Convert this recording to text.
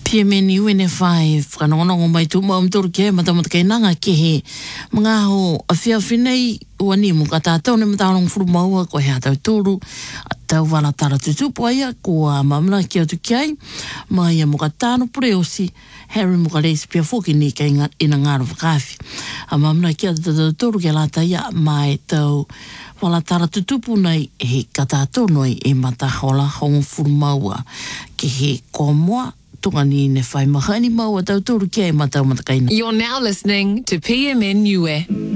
PMNU NF5 whanongonongo mai tu mau mtoro ke matamata kai nanga ke he mga ho a whiawhinei wani mo ka tātou ne mataonong furu maua ko he atau tūru tau wana tara tutupu aia ko a mamla ki atu kiai mai a mo ka tāno preosi Harry mo ka reisi pia fuki ni ka ina ngāra whakawhi a mamla ki atu tūru ke lata ia mai tau wala tara tutupu nei he ka tātou noi e matahola hongo furu maua ke he komoa tungani ne whai mahani maua tau tūru kia e matau matakaina. You're now listening to PMN Niue.